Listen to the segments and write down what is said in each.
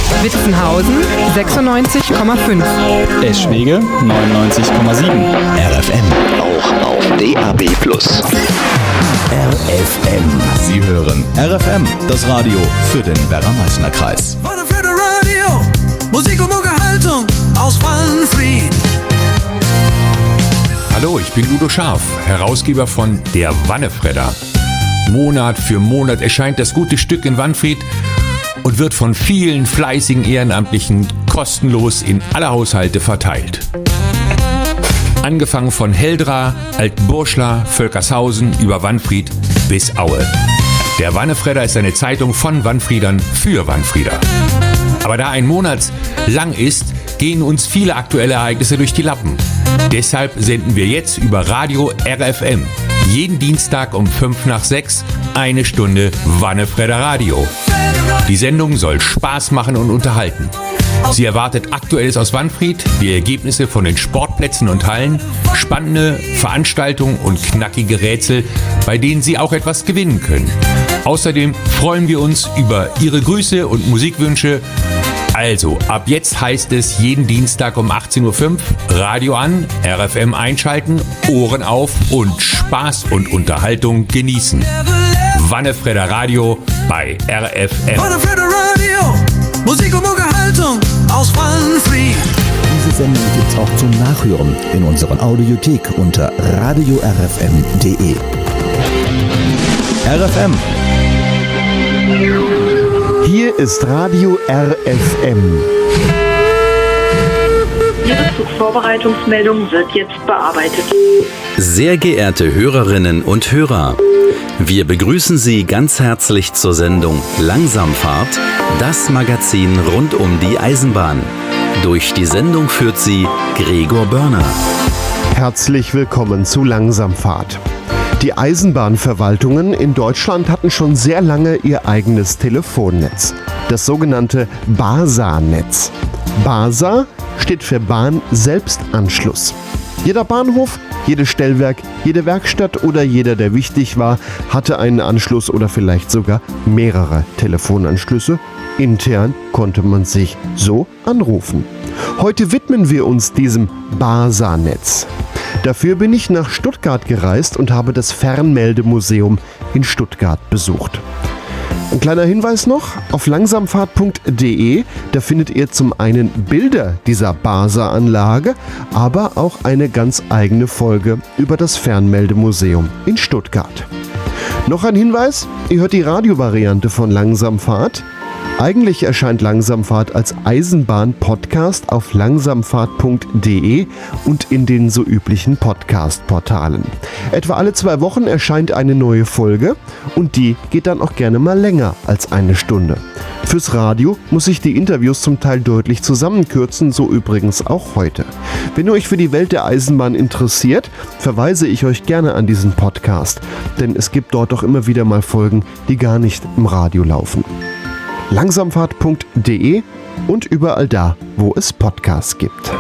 Witzenhausen 96,5. Eschwege 99,7. RFM, auch auf DAB+. RFM. Sie hören RFM, das Radio für den Werra-Meißner-Kreis. Radio, Musik und Unterhaltung aus Wannfried. Hallo, ich bin Udo Scharf, Herausgeber von Der Wannefredder. Monat für Monat erscheint das gute Stück in Wannfried und wird von vielen fleißigen Ehrenamtlichen kostenlos in alle Haushalte verteilt. Angefangen von Heldra, Altburschla, Völkershausen über Wannfried bis Aue. Der Wannefredder ist eine Zeitung von Wannfriedern für Wannfrieder. Aber da ein Monat lang ist, gehen uns viele aktuelle Ereignisse durch die Lappen. Deshalb senden wir jetzt über Radio RFM jeden Dienstag um 5:05 eine Stunde Wannefredder Radio. Die Sendung soll Spaß machen und unterhalten. Sie erwartet Aktuelles aus Wannfried, die Ergebnisse von den Sportplätzen und Hallen, spannende Veranstaltungen und knackige Rätsel, bei denen Sie auch etwas gewinnen können. Außerdem freuen wir uns über Ihre Grüße und Musikwünsche. Also, ab jetzt heißt es jeden Dienstag um 18:05 Uhr Radio an, RFM einschalten, Ohren auf und Spaß und Unterhaltung genießen. Wannefredder Radio bei RFM. Wannefredder Radio, Musik und Unterhaltung aus Wannfried. Diese Sendung gibt's auch zum Nachhören in unserer Audiothek unter radiorfm.de. RFM. Hier ist Radio RFM. Ihre Zugvorbereitungsmeldung wird jetzt bearbeitet. Sehr geehrte Hörerinnen und Hörer, wir begrüßen Sie ganz herzlich zur Sendung Langsamfahrt, das Magazin rund um die Eisenbahn. Durch die Sendung führt Sie Gregor Börner. Herzlich willkommen zu Langsamfahrt. Die Eisenbahnverwaltungen in Deutschland hatten schon sehr lange ihr eigenes Telefonnetz, das sogenannte BASA-Netz. BASA steht für Bahn-Selbstanschluss. Jeder Bahnhof, jedes Stellwerk, jede Werkstatt oder jeder, der wichtig war, hatte einen Anschluss oder vielleicht sogar mehrere Telefonanschlüsse. Intern konnte man sich so anrufen. Heute widmen wir uns diesem BASA-Netz. Dafür bin ich nach Stuttgart gereist und habe das Fernmeldemuseum in Stuttgart besucht. Ein kleiner Hinweis noch, auf langsamfahrt.de, da findet ihr zum einen Bilder dieser BASA-Anlage, aber auch eine ganz eigene Folge über das Fernmeldemuseum in Stuttgart. Noch ein Hinweis, ihr hört die Radiovariante von Langsamfahrt. Eigentlich erscheint Langsamfahrt als Eisenbahn-Podcast auf langsamfahrt.de und in den so üblichen Podcast-Portalen. Etwa alle 2 Wochen erscheint eine neue Folge und die geht dann auch gerne mal länger als eine Stunde. Fürs Radio muss ich die Interviews zum Teil deutlich zusammenkürzen, so übrigens auch heute. Wenn ihr euch für die Welt der Eisenbahn interessiert, verweise ich euch gerne an diesen Podcast, denn es gibt dort auch immer wieder mal Folgen, die gar nicht im Radio laufen. Langsamfahrt.de und überall da, wo es Podcasts gibt.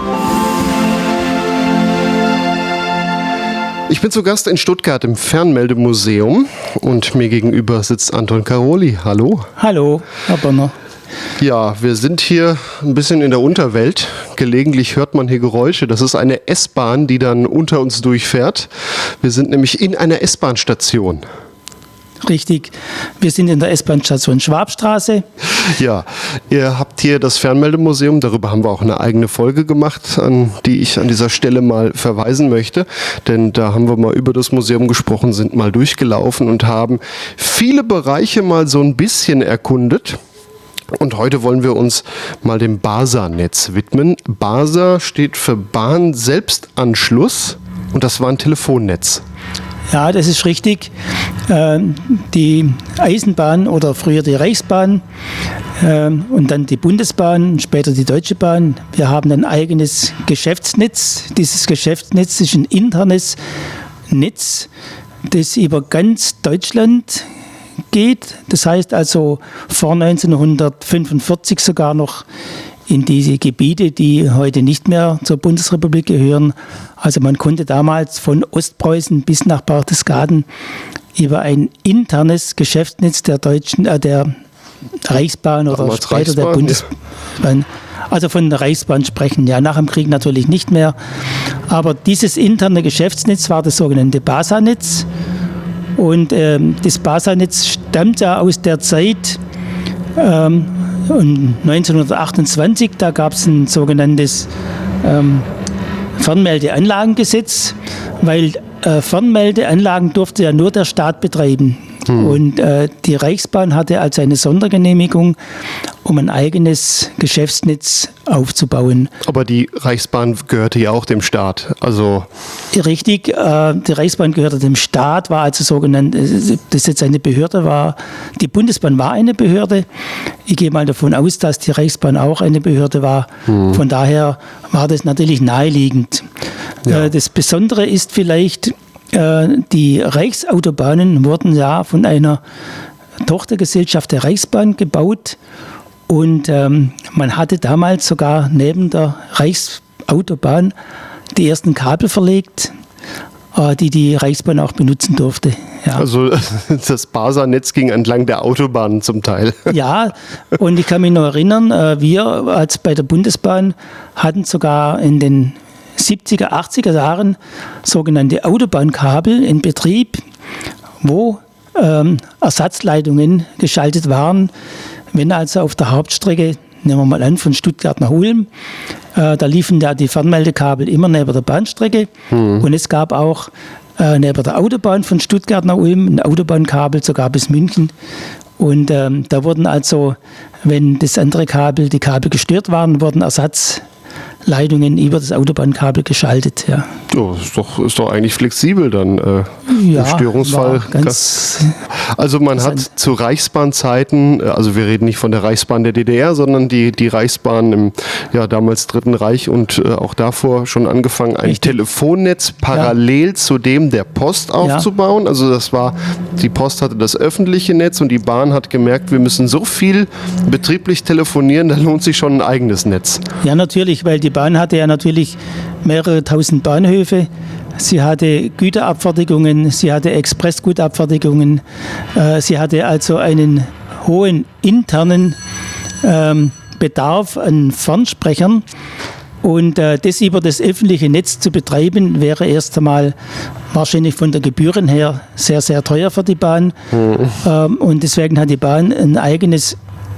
Ich bin zu Gast in Stuttgart im Fernmeldemuseum und mir gegenüber sitzt Anton Karoli. Hallo. Hallo, Herr Bonner. Ja, wir sind hier ein bisschen in der Unterwelt. Gelegentlich hört man hier Geräusche. Das ist eine S-Bahn, die dann unter uns durchfährt. Wir sind nämlich in einer S-Bahn-Station. Richtig, wir sind in der S-Bahn-Station Schwabstraße. Ja, ihr habt hier das Fernmeldemuseum, darüber haben wir auch eine eigene Folge gemacht, an die ich an dieser Stelle mal verweisen möchte. Denn da haben wir mal über das Museum gesprochen, sind mal durchgelaufen und haben viele Bereiche mal so ein bisschen erkundet. Und heute wollen wir uns mal dem BASA-Netz widmen. BASA steht für Bahn-Selbstanschluss und das war ein Telefonnetz. Ja, das ist richtig. Die Eisenbahn oder früher die Reichsbahn und dann die Bundesbahn, später die Deutsche Bahn. Wir haben ein eigenes Geschäftsnetz. Dieses Geschäftsnetz ist ein internes Netz, das über ganz Deutschland geht. Das heißt also vor 1945 sogar noch in diese Gebiete, die heute nicht mehr zur Bundesrepublik gehören. Also man konnte damals von Ostpreußen bis nach Berchtesgaden über ein internes Geschäftsnetz der Reichsbahn oder Damals später der Reichsbahn, Bundesbahn. Also von der Reichsbahn sprechen, ja, nach dem Krieg natürlich nicht mehr. Aber dieses interne Geschäftsnetz war das sogenannte BASA-Netz. Und das BASA-Netz stammt ja aus der Zeit 1928, da gab es ein sogenanntes Fernmeldeanlagengesetz, weil Fernmeldeanlagen durfte ja nur der Staat betreiben. Und die Reichsbahn hatte also eine Sondergenehmigung, um ein eigenes Geschäftsnetz aufzubauen. Aber die Reichsbahn gehörte ja auch dem Staat. Also Richtig, die Reichsbahn gehörte dem Staat, war also sogenannt, das jetzt eine Behörde war. Die Bundesbahn war eine Behörde. Ich gehe mal davon aus, dass die Reichsbahn auch eine Behörde war. Von daher war das natürlich naheliegend. Ja. Das Besondere ist vielleicht, die Reichsautobahnen wurden ja von einer Tochtergesellschaft der Reichsbahn gebaut und man hatte damals sogar neben der Reichsautobahn die ersten Kabel verlegt, die Reichsbahn auch benutzen durfte. Ja. Also das BASA-Netz ging entlang der Autobahnen zum Teil. Ja, und ich kann mich noch erinnern, wir als bei der Bundesbahn hatten sogar in den 70er, 80er Jahren sogenannte Autobahnkabel in Betrieb, wo Ersatzleitungen geschaltet waren. Wenn also auf der Hauptstrecke, nehmen wir mal an, von Stuttgart nach Ulm, da liefen ja die Fernmeldekabel immer neben der Bahnstrecke. Und es gab auch neben der Autobahn von Stuttgart nach Ulm ein Autobahnkabel sogar bis München. Und da wurden also, wenn das andere Kabel, die Kabel gestört waren, wurden Ersatzleitungen über das Autobahnkabel geschaltet. Ja. Oh, ist doch eigentlich flexibel dann. Ja, im Störungsfall. Also man hat zu Reichsbahnzeiten, also wir reden nicht von der Reichsbahn der DDR, sondern die Reichsbahn im damals Dritten Reich und auch davor schon angefangen, ein Telefonnetz parallel zu dem der Post aufzubauen. Also die Post hatte das öffentliche Netz und die Bahn hat gemerkt, wir müssen so viel betrieblich telefonieren, da lohnt sich schon ein eigenes Netz. Ja, natürlich, weil die Bahn hatte ja natürlich mehrere tausend Bahnhöfe. Sie hatte Güterabfertigungen, sie hatte Expressgutabfertigungen, sie hatte also einen hohen internen Bedarf an Fernsprechern. Und das über das öffentliche Netz zu betreiben, wäre erst einmal wahrscheinlich von der Gebühren her sehr, sehr teuer für die Bahn. Und deswegen hat die Bahn ein eigenes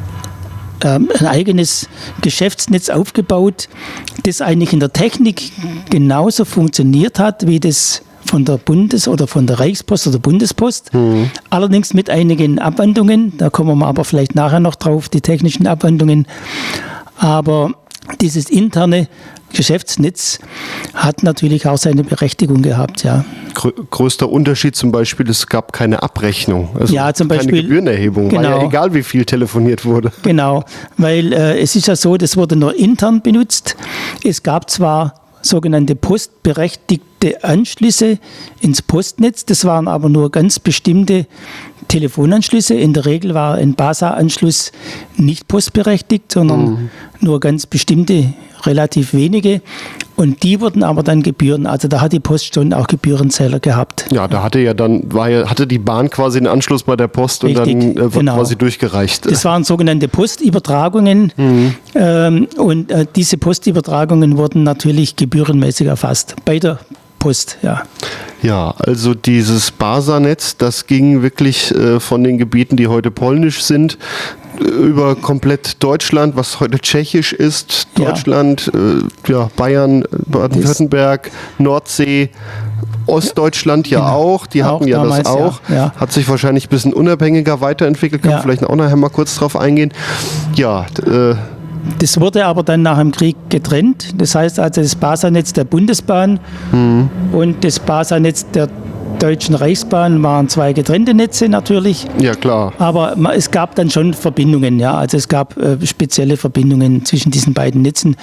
Geschäftsnetz aufgebaut, das eigentlich in der Technik genauso funktioniert hat, wie das von der oder von der Reichspost oder Bundespost. Allerdings mit einigen Abwandlungen, da kommen wir aber vielleicht nachher noch drauf, die technischen Abwandlungen. Aber dieses interne Geschäftsnetz hat natürlich auch seine Berechtigung gehabt, ja. Größter Unterschied zum Beispiel, es gab keine Abrechnung, also ja, zum Beispiel, keine Gebührenerhebung, genau. War ja egal, wie viel telefoniert wurde. Genau, weil es ist ja so, das wurde nur intern benutzt. Es gab zwar sogenannte postberechtigte Anschlüsse ins Postnetz, das waren aber nur ganz bestimmte Telefonanschlüsse. In der Regel war ein BASA-Anschluss nicht postberechtigt, sondern nur ganz bestimmte, relativ wenige. Und die wurden aber dann Gebühren, also da hat die Post schon auch Gebührenzähler gehabt. Ja, da hatte die Bahn quasi einen Anschluss bei der Post. Richtig, und dann wird quasi durchgereicht. Das waren sogenannte Postübertragungen und diese Postübertragungen wurden natürlich gebührenmäßig erfasst bei der Post, ja. Ja, also dieses BASA-Netz, das ging wirklich von den Gebieten, die heute polnisch sind, über komplett Deutschland, was heute tschechisch ist, Deutschland, Bayern, Baden-Württemberg, Nordsee, Ostdeutschland auch, die hatten ja damals, das auch, hat sich wahrscheinlich ein bisschen unabhängiger weiterentwickelt, kann vielleicht auch nachher mal kurz drauf eingehen. Ja, das wurde aber dann nach dem Krieg getrennt. Das heißt also, das BASA-Netz der Bundesbahn und das BASA-Netz der Deutschen Reichsbahn waren zwei getrennte Netze natürlich. Ja, klar. Aber es gab dann schon Verbindungen, ja. Also es gab spezielle Verbindungen zwischen diesen beiden Netzen.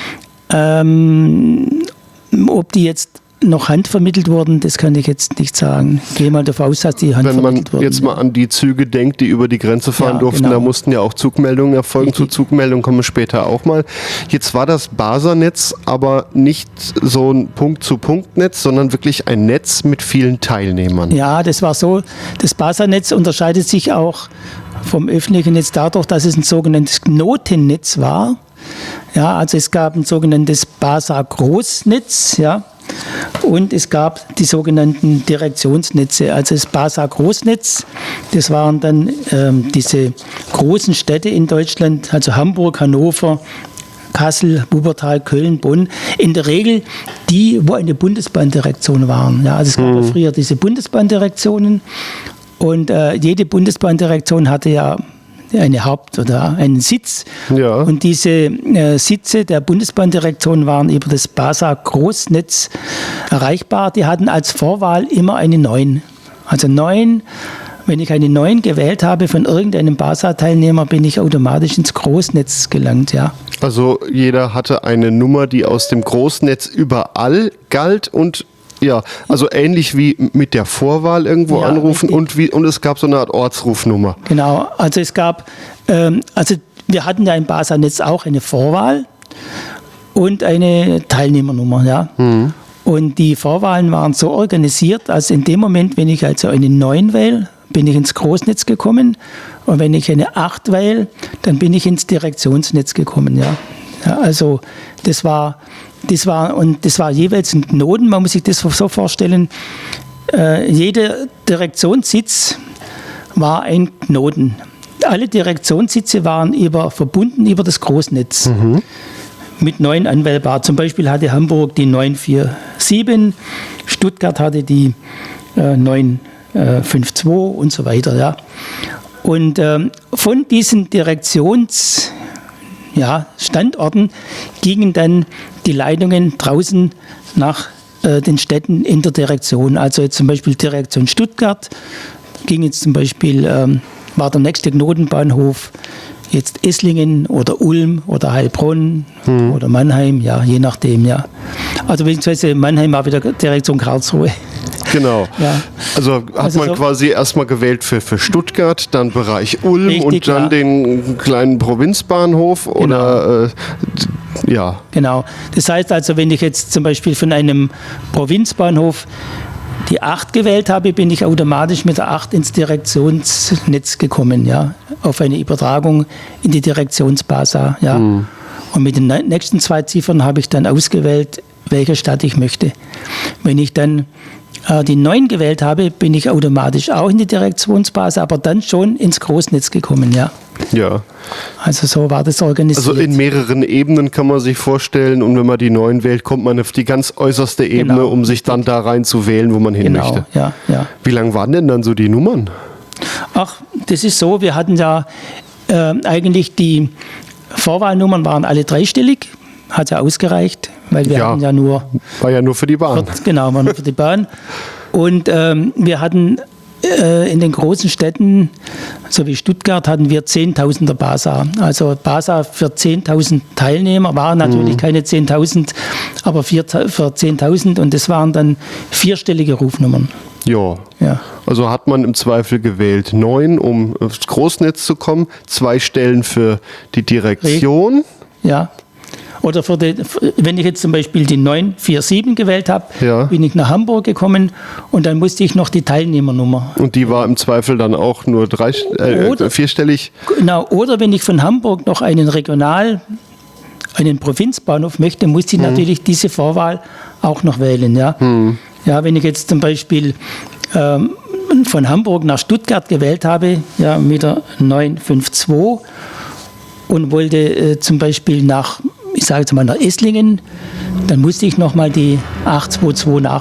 Ob die jetzt noch handvermittelt wurden, das kann ich jetzt nicht sagen. Ich gehe mal davon aus, dass die handvermittelt wurden. Wenn man jetzt mal an die Züge denkt, die über die Grenze fahren durften, da mussten ja auch Zugmeldungen erfolgen. Zu Zugmeldungen kommen wir später auch mal. Jetzt war das BASA-Netz aber nicht so ein Punkt-zu-Punkt-Netz, sondern wirklich ein Netz mit vielen Teilnehmern. Ja, das war so. Das BASA-Netz unterscheidet sich auch vom öffentlichen Netz dadurch, dass es ein sogenanntes Knotennetz war. Ja, also es gab ein sogenanntes BASA-Großnetz, ja, und es gab die sogenannten Direktionsnetze. Also das BASA-Großnetz, das waren dann diese großen Städte in Deutschland, also Hamburg, Hannover, Kassel, Wuppertal, Köln, Bonn, in der Regel die, wo eine Bundesbahndirektion waren. Ja, also es gab ja früher diese Bundesbahndirektionen und jede Bundesbahndirektion hatte ja eine oder einen Sitz. Ja. Und diese Sitze der Bundesbahndirektion waren über das BASA-Großnetz erreichbar. Die hatten als Vorwahl immer eine 9. Also 9, wenn ich eine 9 gewählt habe von irgendeinem BASA-Teilnehmer, bin ich automatisch ins Großnetz gelangt, ja. Also jeder hatte eine Nummer, die aus dem Großnetz überall galt und ja, also ähnlich wie mit der Vorwahl irgendwo anrufen und es gab so eine Art Ortsrufnummer. Genau, also es gab, wir hatten ja im BASA-Netz auch eine Vorwahl und eine Teilnehmernummer, ja. Und die Vorwahlen waren so organisiert, als in dem Moment, wenn ich also eine 9 wähle, bin ich ins Großnetz gekommen und wenn ich eine 8 wähle, dann bin ich ins Direktionsnetz gekommen, ja. Ja, also das war jeweils ein Knoten, man muss sich das so vorstellen, jeder Direktionssitz war ein Knoten. Alle Direktionssitze waren verbunden über das Großnetz mit 9 anwählbar. Zum Beispiel hatte Hamburg die 947, Stuttgart hatte die 952 und so weiter. Ja. Und von diesen Standorten gingen dann die Leitungen draußen nach den Städten in der Direktion. Also jetzt zum Beispiel Direktion Stuttgart ging jetzt zum Beispiel, war der nächste Knotenbahnhof jetzt Esslingen oder Ulm oder Heilbronn oder Mannheim, ja, je nachdem, ja. Also beziehungsweise Mannheim war wieder Direktion Karlsruhe. Genau. Ja. Also hat man quasi erstmal gewählt für Stuttgart, dann Bereich Ulm. Richtig, und dann den kleinen Provinzbahnhof oder ja. Genau. Das heißt also, wenn ich jetzt zum Beispiel von einem Provinzbahnhof die 8 gewählt habe, bin ich automatisch mit der 8 ins Direktionsnetz gekommen, ja, auf eine Übertragung in die Direktionsbasa, ja. Und mit den nächsten 2 Ziffern habe ich dann ausgewählt, welche Stadt ich möchte. Wenn ich dann die 9 gewählt habe, bin ich automatisch auch in die Direktionsbase, aber dann schon ins Großnetz gekommen, ja. Ja. Also so war das organisiert. Also in mehreren Ebenen kann man sich vorstellen und wenn man die 9 wählt, kommt man auf die ganz äußerste Ebene, um sich dann da rein zu wählen, wo man hin möchte. Ja, ja. Wie lang waren denn dann so die Nummern? Ach, das ist so, wir hatten ja eigentlich die Vorwahlnummern waren alle dreistellig, hat ja ausgereicht, weil wir hatten ja nur... War ja nur für die Bahn. Genau, war nur für die Bahn. Und wir hatten in den großen Städten, so wie Stuttgart, hatten wir 10.000er BASA. Also BASA für 10.000 Teilnehmer waren natürlich keine 10.000, aber für 10.000 und das waren dann 4-stellige Rufnummern. Ja. Also hat man im Zweifel gewählt 9, um aufs Großnetz zu kommen, 2 Stellen für die Direktion. Ja. Oder wenn ich jetzt zum Beispiel die 947 gewählt habe, bin ich nach Hamburg gekommen und dann musste ich noch die Teilnehmernummer. Und die war im Zweifel dann auch nur 4-stellig? Genau, oder wenn ich von Hamburg noch einen Provinzbahnhof möchte, musste ich natürlich diese Vorwahl auch noch wählen. Ja, ja, wenn ich jetzt zum Beispiel von Hamburg nach Stuttgart gewählt habe, ja, mit der 952 und wollte zum Beispiel nach Esslingen, dann musste ich nochmal die 822